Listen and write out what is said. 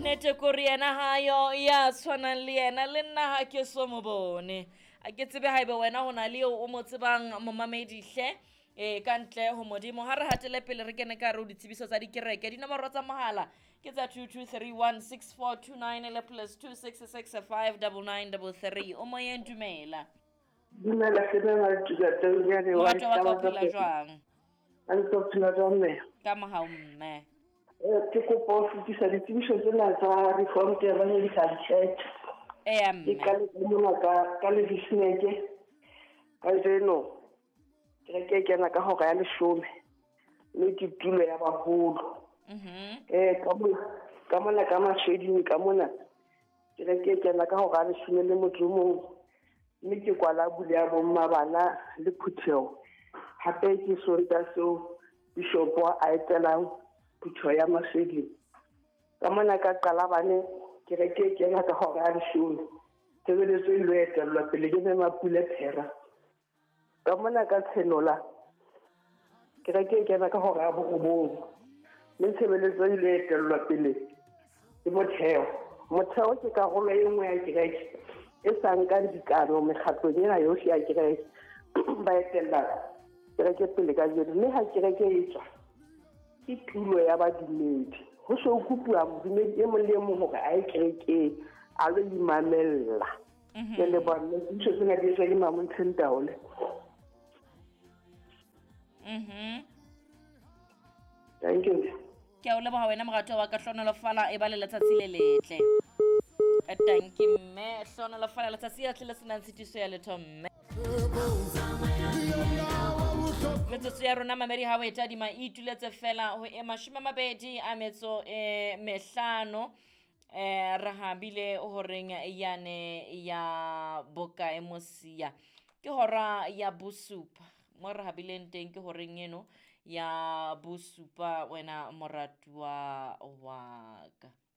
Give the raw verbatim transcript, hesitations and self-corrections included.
nnete kore yena hayo ya tshwanang le yena le nna ha ke so mo bone a ke tsebe haebe wena ho na le o mo tsebang momamedihle eh ka ntle ho modimo ha re hatele pele re kene ka re o ditsebiso tsa dikereke dinomoro tsa mohala ke tsa two two three one six four two nine le plus two six six five nine nine three three o mo yeng dumela dumela ke nna tsa teng ya wa ka wa phela jwang a ntse phela jwang ka mohau mme ke kopo o fetisa ditsebiso tsena tsa Reformed Evangelical Church eh ke mme ka le mona ka ka le disneke ka jeno ke ke kena ka hora ya leshome le ke tulo ya baholo mhm eh ka mona ka mona ka masheding ka mona ke ke kena ka hora ya leshome le motho mong mme ke kwala bule ya bomma bana le phutheo hape ke sonta so bishop a etelang phutheo ya mashedi ka mona ka qala bane ke re ke kena ka hora ya leshome tsebeletso e loetellwa pele ke mapule phera ka mona ka tshenola ke re ke kena ka hora ya borobong le tsebeletso e loetellwa pele ke motheo motheo ke karolo e nngwe ya kereke e sang ka dikano mekgatlong ena yohle ya kereke ba etella kereke pele ka jeno mme ha kereke e tswa ke tulo ya badumedi ho so kopuwa modumedi e mong le e mong hore a e kereke a lo imamella ke le bona ditho tsena di etswa ke mamontseng taole mhm thank you ke o leboha wena morato wa ka hlonolo fala e ba le letsatsi le letle thank you mme hlonolo fala letsatsi ya tle senang sitiso ya letho mme metsotso ya rona mamedi ha o eta di ma ituletse fela ho e mashome mabedi a metso e mehlano eh ra habile ho reng yane ya boka emosia ke hora ya bosupa mo re habileng teng ke horeng eno ya bosupa wena moratwa wa ka